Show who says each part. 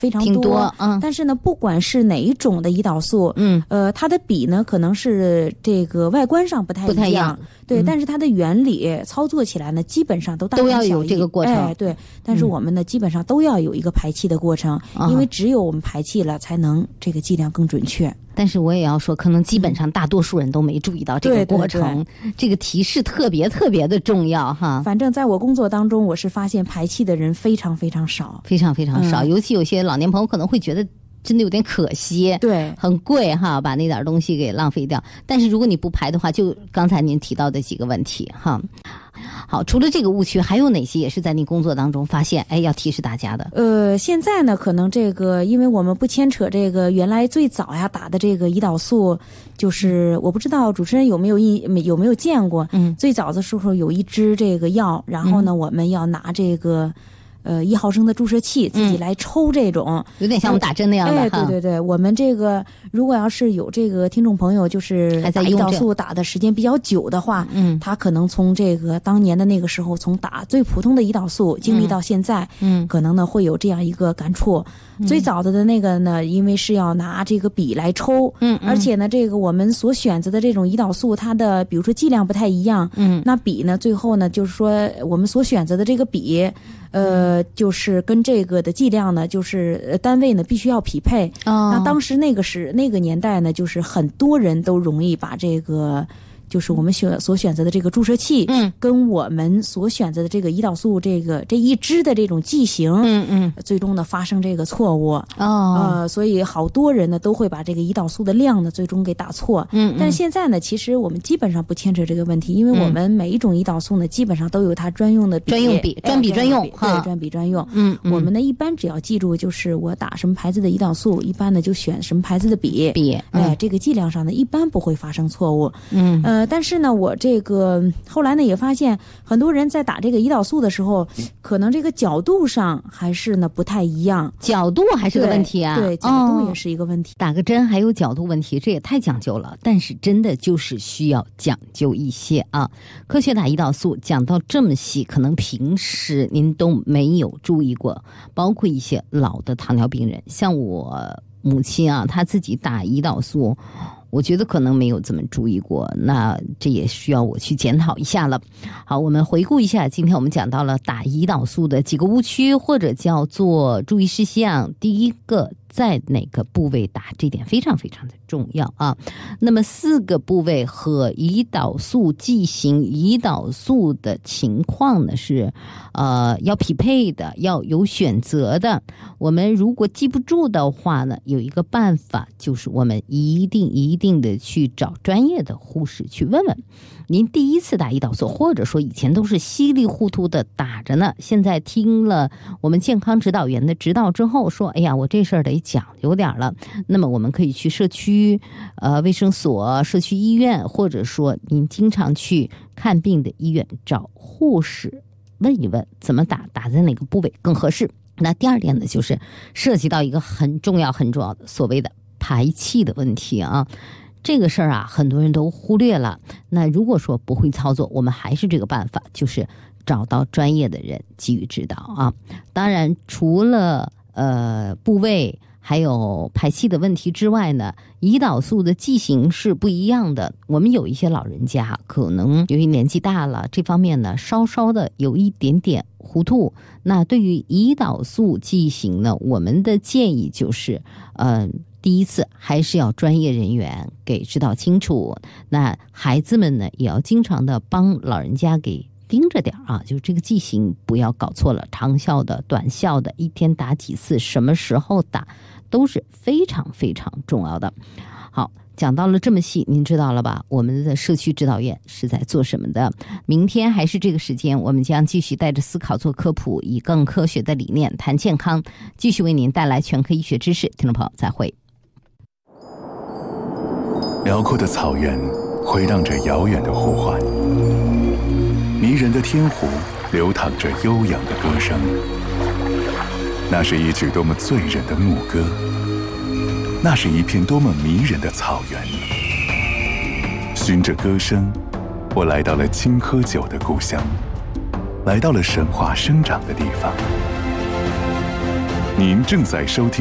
Speaker 1: 非常多，但是呢，不管是哪一种的胰岛素，它的比呢可能是这个外观上不太一样，对，但是它的原理操作起来呢，基本上都大同小异，
Speaker 2: 都要有这个过程，
Speaker 1: 对。但是我们呢，基本上都要有一个排气的过程，因为只有我们排气了，才能这个剂量更准确。
Speaker 2: 但是我也要说，可能基本上大多数人都没注意到这个过程，这个提示特别特别的重要哈。
Speaker 1: 反正在我工作当中，我是发现排气的人非常非常少，
Speaker 2: 非常非常少，尤其有些老年朋友可能会觉得真的有点可惜，
Speaker 1: 对，
Speaker 2: 很贵哈，把那点东西给浪费掉。但是如果你不排的话，就刚才您提到的几个问题哈。好，除了这个误区，还有哪些也是在您工作当中发现，要提示大家的？
Speaker 1: 现在呢，可能这个，因为我们不牵扯这个原来最早呀打的这个胰岛素，就是我不知道主持人有没有见过，最早的时候有一支这个药，然后呢，我们要拿这个。1毫升的注射器自己来抽这种，
Speaker 2: 有点像我们打针那样的。
Speaker 1: 对对对，我们这个如果要是有这个听众朋友就是打胰岛素打的时间比较久的话，他可能从这个当年的那个时候从打最普通的胰岛素经历到现在，可能呢会有这样一个感触。最早的那个呢，因为是要拿这个笔来抽，而且呢，这个我们所选择的这种胰岛素，它的比如说剂量不太一样，那笔呢，最后呢，就是说我们所选择的这个笔，就是跟这个的剂量呢，就是单位呢必须要匹配。那当时那个年代呢，就是很多人都容易把这个。就是我们所选择的这个注射器，跟我们所选择的这个胰岛素这一支的这种剂型，最终呢发生这个错误，所以好多人呢都会把这个胰岛素的量呢最终给打错，但是现在呢，其实我们基本上不牵扯这个问题，因为我们每一种胰岛素呢基本上都有它专用的笔，
Speaker 2: 专笔专用，
Speaker 1: 对，专笔专用，我们呢一般只要记住就是我打什么牌子的胰岛素，一般呢就选什么牌子的笔，这个剂量上呢一般不会发生错误，但是呢，我这个后来呢也发现，很多人在打这个胰岛素的时候，可能这个角度上还是呢不太一样，
Speaker 2: 角度还是个问题啊。
Speaker 1: 对，角度也是一个问题。
Speaker 2: 打个针还有角度问题，这也太讲究了。但是真的就是需要讲究一些啊。科学打胰岛素讲到这么细，可能平时您都没有注意过，包括一些老的糖尿病人，像我母亲啊，她自己打胰岛素。我觉得可能没有这么注意过，那这也需要我去检讨一下了。好，我们回顾一下，今天我们讲到了打胰岛素的几个误区，或者叫做注意事项。第一个，在哪个部位打，这点非常非常的重要啊。那么4个部位和胰岛素剂型、胰岛素的情况呢是要匹配的，要有选择的。我们如果记不住的话呢，有一个办法，就是我们一定的去找专业的护士去问问。您第一次打胰岛素，或者说以前都是稀里糊涂的打着呢，现在听了我们健康指导员的指导之后说，哎呀，我这事儿得讲究点了。那么我们可以去社区卫生所、社区医院，或者说您经常去看病的医院，找护士问一问怎么打，打在哪个部位更合适。那第二点呢，就是涉及到一个很重要的所谓的排气的问题啊。这个事儿啊，很多人都忽略了。那如果说不会操作，我们还是这个办法，就是找到专业的人给予指导啊。当然，除了部位还有排气的问题之外呢，胰岛素的剂型是不一样的。我们有一些老人家可能由于年纪大了，这方面呢稍稍的有一点点糊涂。那对于胰岛素剂型呢，我们的建议就是第一次还是要专业人员给指导清楚。那孩子们呢，也要经常的帮老人家给盯着点啊，就是这个剂型不要搞错了，长效的、短效的，一天打几次，什么时候打，都是非常非常重要的。好，讲到了这么细，您知道了吧？我们的社区指导员是在做什么的？明天还是这个时间，我们将继续带着思考做科普，以更科学的理念谈健康，继续为您带来全科医学知识。听众朋友，再会。
Speaker 3: 辽阔的草原回荡着遥远的呼唤，迷人的天湖流淌着悠扬的歌声。那是一曲多么醉人的牧歌，那是一片多么迷人的草原。循着歌声，我来到了青稞酒的故乡，来到了神话生长的地方。 您正在收听